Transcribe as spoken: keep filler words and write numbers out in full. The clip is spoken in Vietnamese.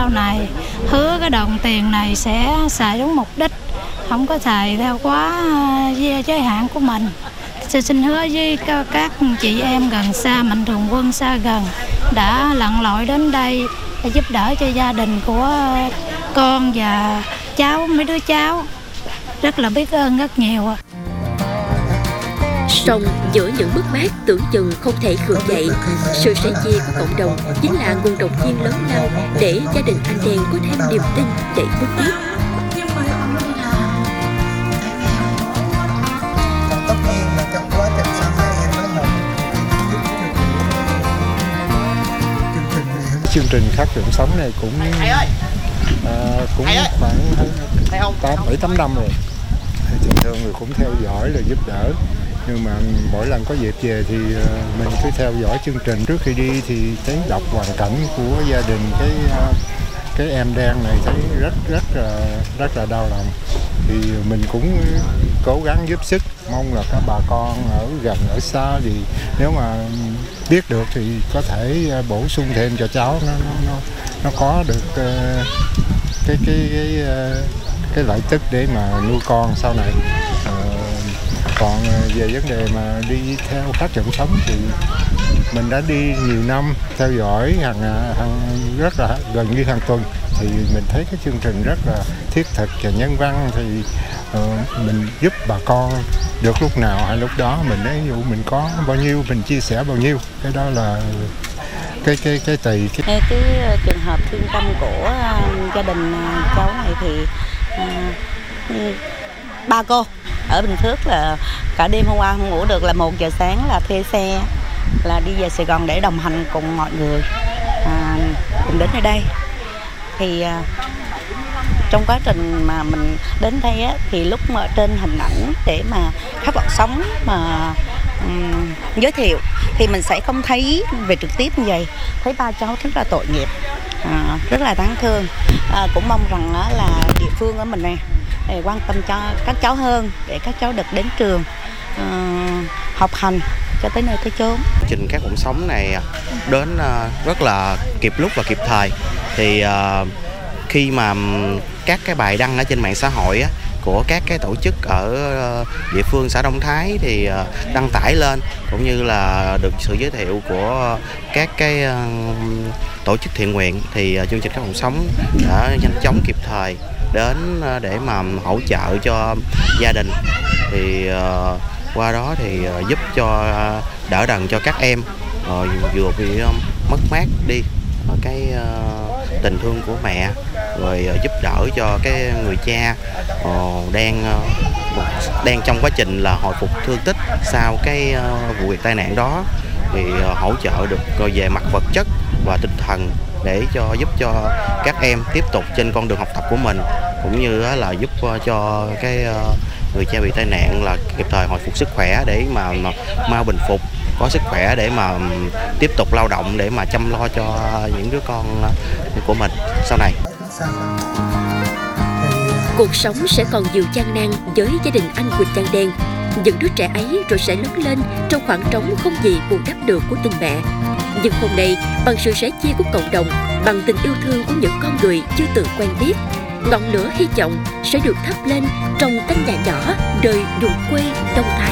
sau này hứa cái đồng tiền này sẽ xài đúng mục đích, không có xài theo quá giới hạn của mình. Tôi xin hứa với các chị em gần xa, mạnh thường quân xa gần đã lặn lội đến đây để giúp đỡ cho gia đình của con và cháu, mấy đứa cháu. Rất là biết ơn rất nhiều. Song giữa những mất mát tưởng chừng không thể gượng dậy, sự sẻ chia của cộng đồng chính là nguồn động viên lớn lao để gia đình anh Đen có thêm niềm tin để bước tiếp. Chương trình Khát vọng sống này cũng à, cũng khoảng tám bảy tám năm rồi. Thường thường người cũng theo dõi là giúp đỡ, nhưng mà mỗi lần có dịp về thì mình cứ theo dõi chương trình. Trước khi đi thì thấy đọc hoàn cảnh của gia đình cái cái em Đen này thấy rất rất là rất là đau lòng, thì mình cũng cố gắng giúp sức, mong là các bà con ở gần ở xa thì nếu mà biết được thì có thể bổ sung thêm cho cháu nó nó nó có được uh, cái cái cái uh, cái lợi tức để mà nuôi con sau này. Uh, còn về vấn đề mà đi theo Khát vọng sống thì mình đã đi nhiều năm theo dõi hàng hàng rất là gần như hàng tuần, thì mình thấy cái chương trình rất là thiết thực và nhân văn, thì uh, mình giúp bà con được lúc nào hay lúc đó. Mình ví dụ mình có bao nhiêu mình chia sẻ bao nhiêu, cái đó là cái cái cái tùy cái cái, cái trường hợp thương tâm của uh, gia đình uh, cháu này thì uh, ba cô ở Bình Phước là cả đêm hôm qua không ngủ được, là một giờ sáng là thuê xe là đi về Sài Gòn để đồng hành cùng mọi người à, cùng đến nơi đây. Thì à, trong quá trình mà mình đến đây á, thì lúc mà trên hình ảnh để mà Khát vọng sống mà um, giới thiệu thì mình sẽ không thấy về trực tiếp như vậy, thấy ba cháu rất là tội nghiệp, à, rất là đáng thương. À, cũng mong rằng á, là địa phương ở mình này để quan tâm cho các cháu hơn, để các cháu được đến trường uh, học hành cho tới nơi tới chốn. Chương trình Khát vọng sống này đến uh, rất là kịp lúc và kịp thời. Thì uh, khi mà các cái bài đăng ở trên mạng xã hội á, của các cái tổ chức ở địa phương xã Đông Thái thì uh, đăng tải lên, cũng như là được sự giới thiệu của các cái uh, tổ chức thiện nguyện, thì uh, chương trình Khát vọng sống đã nhanh chóng kịp thời đến để mà hỗ trợ cho gia đình. Thì uh, qua đó thì uh, giúp cho uh, đỡ đần cho các em uh, vừa bị uh, mất mát đi uh, cái uh, tình thương của mẹ, rồi uh, giúp đỡ cho cái người cha uh, đang uh, đang trong quá trình là hồi phục thương tích sau cái uh, vụ việc tai nạn đó, thì uh, hỗ trợ được uh, về mặt vật chất và tinh thần để cho giúp cho các em tiếp tục trên con đường học tập của mình, cũng như là giúp cho cái người cha bị tai nạn là kịp thời hồi phục sức khỏe để mà mau bình phục, có sức khỏe để mà tiếp tục lao động, để mà chăm lo cho những đứa con của mình sau này. Cuộc sống sẽ còn nhiều gian nan với gia đình anh Quỳnh Trang Đen. Những đứa trẻ ấy rồi sẽ lớn lên trong khoảng trống không gì bù đắp được của tình mẹ. Nhưng hôm nay, bằng sự sẻ chia của cộng đồng, bằng tình yêu thương của những con người chưa từng quen biết, ngọn lửa hy vọng sẽ được thắp lên trong căn nhà nhỏ đời vùng quê Đông Thái.